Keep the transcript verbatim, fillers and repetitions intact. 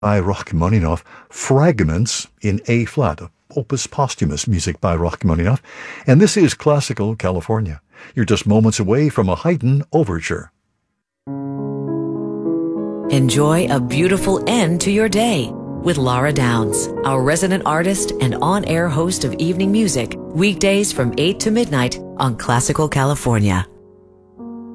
by Rachmaninoff, Fragments in A flat, opus posthumous music by Rachmaninoff, and this is Classical California. You're just moments away from a Haydn overture. Enjoy a beautiful end to your day with Laura Downs, our resident artist and on-air host of evening music, weekdays from eight to midnight on Classical California.